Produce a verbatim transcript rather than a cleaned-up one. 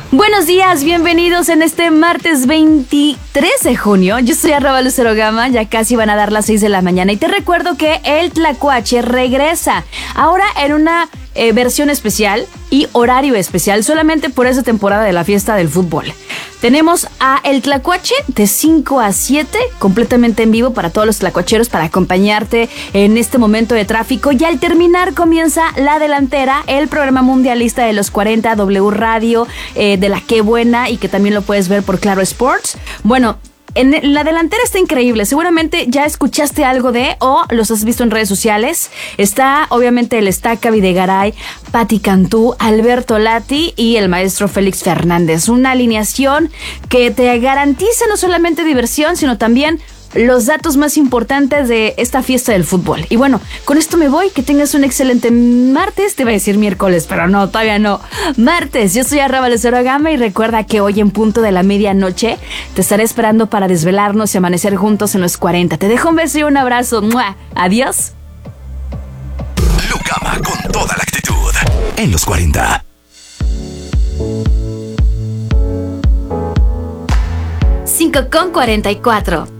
Buenos días, bienvenidos en este martes veintitrés de junio. Yo soy arroba Lucero Gama, ya casi van a dar las seis de la mañana. Y te recuerdo que el Tlacuache regresa ahora en una eh, versión especial y horario especial solamente por esa temporada de la fiesta del fútbol. Tenemos a El Tlacuache de cinco a siete, completamente en vivo para todos los tlacuacheros, para acompañarte en este momento de tráfico. Y al terminar comienza La Delantera, el programa mundialista de los cuarenta, W Radio, eh, de la Qué Buena, y que también lo puedes ver por Claro Sports. Bueno, en La Delantera está increíble. Seguramente ya escuchaste algo de, o los has visto en redes sociales. Está obviamente el Estaca Videgaray, Patti Cantú, Alberto Lati y el maestro Félix Fernández. Una alineación que te garantiza no solamente diversión, sino también los datos más importantes de esta fiesta del fútbol. Y bueno, con esto me voy. Que tengas un excelente martes. Te iba a decir miércoles, pero no, todavía no. Martes. Yo soy arroba Lucero Gama y recuerda que hoy en punto de la medianoche te estaré esperando para desvelarnos y amanecer juntos en los cuarenta. Te dejo un beso y un abrazo. ¡Mua! Adiós. Lucama con toda la actitud en los cuarenta. cinco con cuarenta y cuatro.